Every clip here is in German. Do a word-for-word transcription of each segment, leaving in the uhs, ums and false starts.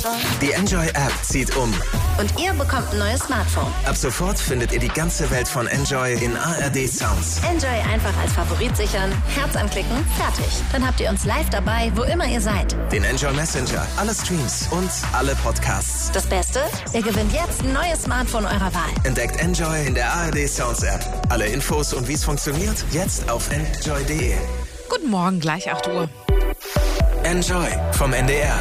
Die Enjoy-App zieht um. Und ihr bekommt ein neues Smartphone. Ab sofort findet ihr die ganze Welt von Enjoy in A R D Sounds. Enjoy einfach als Favorit sichern, Herz anklicken, fertig. Dann habt ihr uns live dabei, wo immer ihr seid. Den Enjoy Messenger, alle Streams und alle Podcasts. Das Beste? Ihr gewinnt jetzt ein neues Smartphone eurer Wahl. Entdeckt Enjoy in der A R D Sounds App. Alle Infos und wie es funktioniert, jetzt auf enjoy punkt de. Guten Morgen, gleich acht Uhr. Enjoy vom N D R.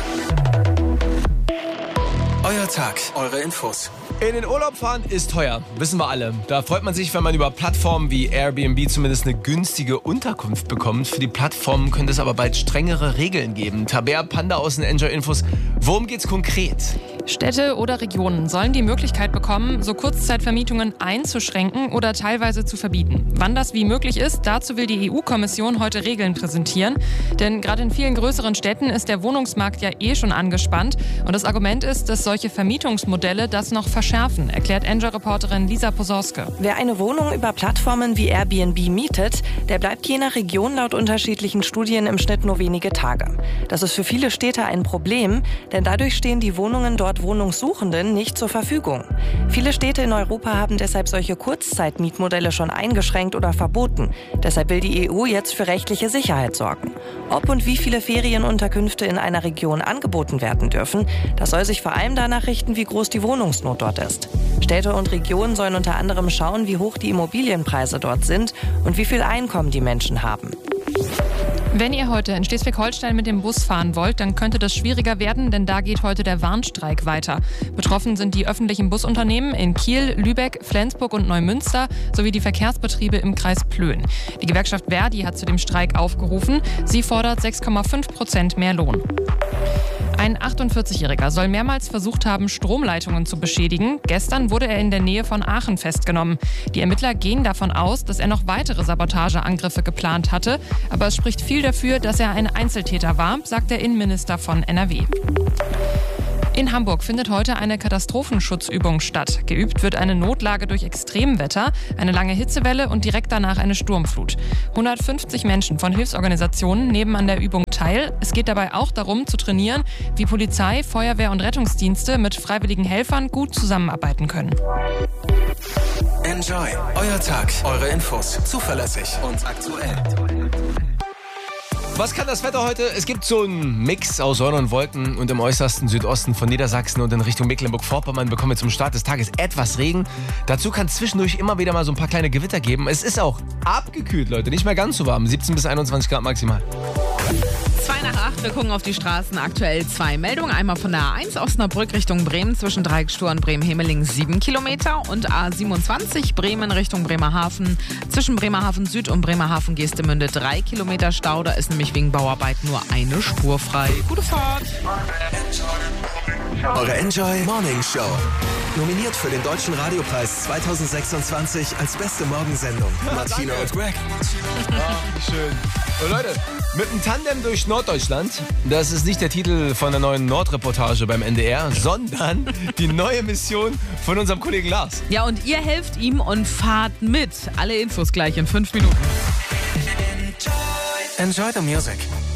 Euer Tag, eure Infos. In den Urlaub fahren ist teuer, wissen wir alle. Da freut man sich, wenn man über Plattformen wie Airbnb zumindest eine günstige Unterkunft bekommt. Für die Plattformen könnte es aber bald strengere Regeln geben. Tabea Panda aus den Enjoy Infos. Worum geht's konkret? Städte oder Regionen sollen die Möglichkeit bekommen, so Kurzzeitvermietungen einzuschränken oder teilweise zu verbieten. Wann das wie möglich ist, dazu will die E U-Kommission heute Regeln präsentieren. Denn gerade in vielen größeren Städten ist der Wohnungsmarkt ja eh schon angespannt. Und das Argument ist, dass solche Vermietungsmodelle das noch verschärfen, erklärt Enjoy-Reporterin Lisa Posorske. Wer eine Wohnung über Plattformen wie Airbnb mietet, der bleibt je nach Region laut unterschiedlichen Studien im Schnitt nur wenige Tage. Das ist für viele Städte ein Problem, denn dadurch stehen die Wohnungen dort Wohnungssuchenden nicht zur Verfügung. Viele Städte in Europa haben deshalb solche Kurzzeitmietmodelle schon eingeschränkt oder verboten. Deshalb will die E U jetzt für rechtliche Sicherheit sorgen. Ob und wie viele Ferienunterkünfte in einer Region angeboten werden dürfen, das soll sich vor allem danach richten, wie groß die Wohnungsnot dort ist. Städte und Regionen sollen unter anderem schauen, wie hoch die Immobilienpreise dort sind und wie viel Einkommen die Menschen haben. Wenn ihr heute in Schleswig-Holstein mit dem Bus fahren wollt, dann könnte das schwieriger werden, denn da geht heute der Warnstreik weiter. Betroffen sind die öffentlichen Busunternehmen in Kiel, Lübeck, Flensburg und Neumünster sowie die Verkehrsbetriebe im Kreis Plön. Die Gewerkschaft Verdi hat zu dem Streik aufgerufen. Sie fordert sechs Komma fünf Prozent mehr Lohn. Ein achtundvierzigjähriger soll mehrmals versucht haben, Stromleitungen zu beschädigen. Gestern wurde er in der Nähe von Aachen festgenommen. Die Ermittler gehen davon aus, dass er noch weitere Sabotageangriffe geplant hatte. Aber es spricht viel dafür, dass er ein Einzeltäter war, sagt der Innenminister von N R W. In Hamburg findet heute eine Katastrophenschutzübung statt. Geübt wird eine Notlage durch Extremwetter, eine lange Hitzewelle und direkt danach eine Sturmflut. hundertfünfzig Menschen von Hilfsorganisationen nehmen an der Übung teil. Es geht dabei auch darum, zu trainieren, wie Polizei, Feuerwehr und Rettungsdienste mit freiwilligen Helfern gut zusammenarbeiten können. Enjoy, euer Tag, eure Infos, zuverlässig und aktuell. Was kann das Wetter heute? Es gibt so einen Mix aus Sonne und Wolken und im äußersten Südosten von Niedersachsen und in Richtung Mecklenburg-Vorpommern bekommen wir zum Start des Tages etwas Regen. Dazu kann es zwischendurch immer wieder mal so ein paar kleine Gewitter geben. Es ist auch abgekühlt, Leute, nicht mehr ganz so warm. siebzehn bis einundzwanzig Grad maximal. zwei nach acht, wir gucken auf die Straßen. Aktuell zwei Meldungen. Einmal von der A eins Osnabrück Richtung Bremen zwischen Dreieckstor und Bremen-Hemeling sieben Kilometer. Und A siebenundzwanzig Bremen Richtung Bremerhaven zwischen Bremerhaven Süd und Bremerhaven Geestemünde drei Kilometer Stau. Da ist nämlich wegen Bauarbeit nur eine Spur frei. Gute Fahrt! Eure Enjoy Morning Show. Nominiert für den Deutschen Radiopreis zweitausendsechsundzwanzig als beste Morgensendung. Martina und Greg. Ah, schön. Und Leute, mit dem Tandem durch Norddeutschland, das ist nicht der Titel von der neuen Nordreportage beim N D R, sondern die neue Mission von unserem Kollegen Lars. Ja, und ihr helft ihm und fahrt mit. Alle Infos gleich in fünf Minuten. Enjoy the music.